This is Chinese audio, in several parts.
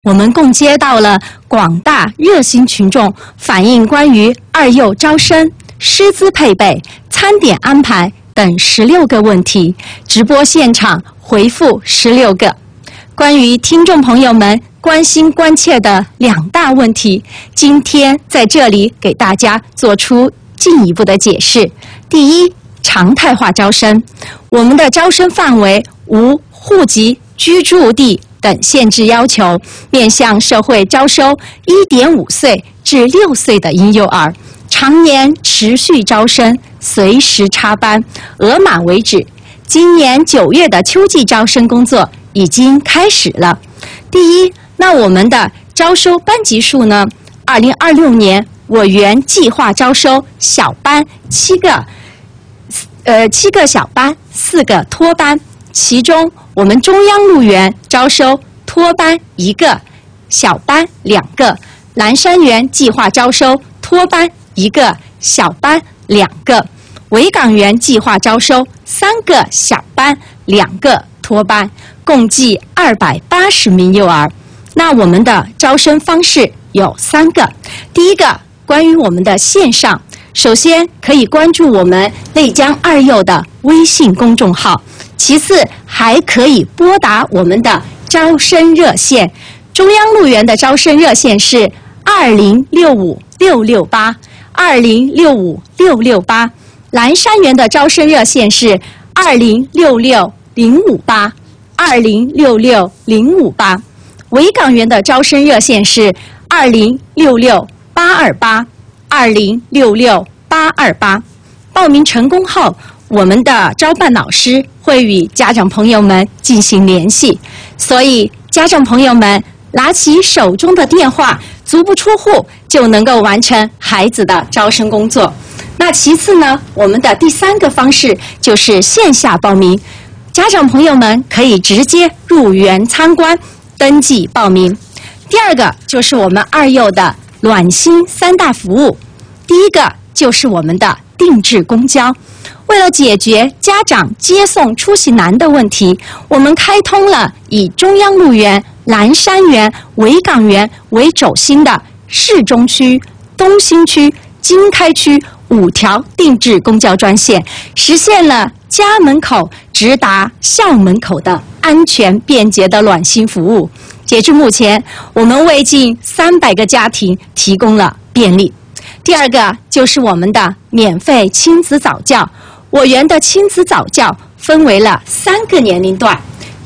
我们共接到了广大热心群众反映关于二幼招生、师资配备、餐点安排等16个问题，直播现场回复16个。关于听众朋友们关心关切的2大问题，今天在这里给大家做出进一步的解释。第一，常态化招生，我们的招生范围无户籍、居住地等限制要求，面向社会招收1.5岁至6岁的婴幼儿，常年持续招生，随时插班，额满为止。今年9月的秋季招生工作已经开始了。第一，那我们的招收班级数呢？2026年我原计划招收小班7个小班，4个托班，其中我们中央路园招收托班1个，小班2个；南山园计划招收托班1个，小班2个；维港园计划招收3个小班2个托班，共计280名幼儿。那我们的招生方式有3个。第一个，关于我们的线上，首先可以关注我们内江二幼的微信公众号，其次还可以拨打我们的招生热线。中央路园的招生热线是20656682065668，南山园的招生热线是20660558，维港园的招生热线是20668282066828。报名成功后，我们的招办老师会与家长朋友们进行联系，所以家长朋友们拿起手中的电话，足不出户就能够完成孩子的招生工作。那其次呢，我们的第3个方式就是线下报名，家长朋友们可以直接入园参观登记报名。第2个就是我们二幼的暖心3大服务，第1个就是我们的定制公交。为了解决家长接送出行难的问题，我们开通了以中央路园、南山园、维港园为轴心的市中区、东兴区、经开区5条定制公交专线，实现了家门口直达校门口的安全便捷的暖心服务。截至目前，我们为近300个家庭提供了便利。第2个就是我们的免费亲子早教，我园的亲子早教分为了3个年龄段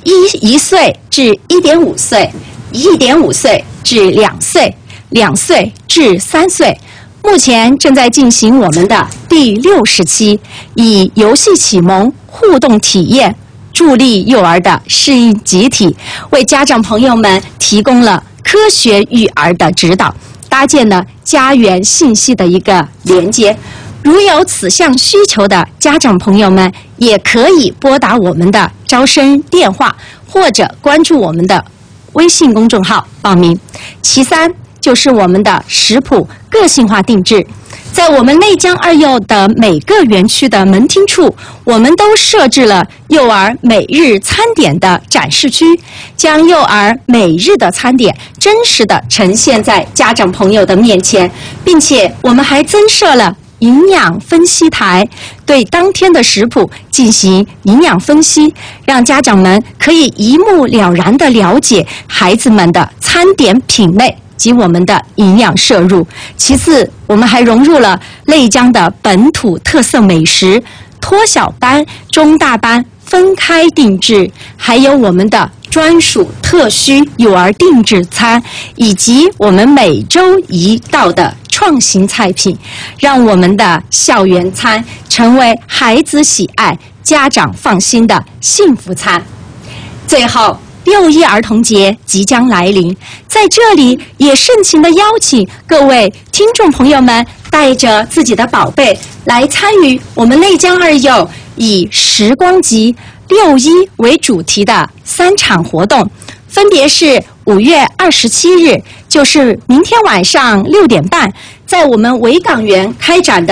，1岁至1.5岁，1.5岁至2岁，2岁至3岁。目前正在进行我们的第60期，以游戏启蒙、互动体验助力幼儿的适应集体，为家长朋友们提供了科学育儿的指导，搭建了家园信息的一个连接。如有此项需求的家长朋友们，也可以拨打我们的招生电话，或者关注我们的微信公众号报名。其3就是我们的食谱个性化定制，在我们内江二幼的每个园区的门厅处，我们都设置了幼儿每日餐点的展示区，将幼儿每日的餐点真实的呈现在家长朋友的面前，并且我们还增设了营养分析台，对当天的食谱进行营养分析，让家长们可以一目了然地了解孩子们的餐点品类及我们的营养摄入。其次，我们还融入了内江的本土特色美食，托小班、中大班分开定制，还有我们的专属特需幼儿定制餐，以及我们每周1道的创新菜品，让我们的校园餐成为孩子喜爱、家长放心的幸福餐。最后，6一儿童节即将来临，在这里也盛情地邀请各位听众朋友们带着自己的宝贝来参与我们内江二幼以时光集6一为主题的3场活动，分别是5月27日，就是明天晚上6点半，在我们维港园开展的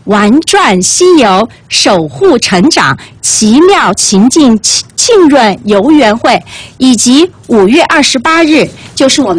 玩转西游，守护成长，奇妙情境庆润游园会，以及5月28日就是我们